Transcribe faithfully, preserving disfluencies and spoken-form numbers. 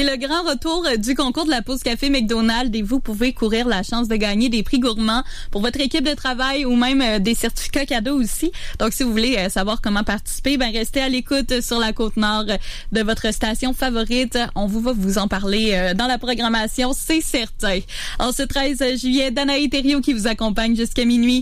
C'est le grand retour du concours de la pause café McDonald's et vous pouvez courir la chance de gagner des prix gourmands pour votre équipe de travail ou même euh, des certificats cadeaux aussi. Donc, si vous voulez euh, savoir comment participer, ben restez à l'écoute sur la Côte-Nord de votre station favorite. On vous va vous en parler euh, dans la programmation, c'est certain. En ce treize juillet, Danae Thériault qui vous accompagne jusqu'à minuit.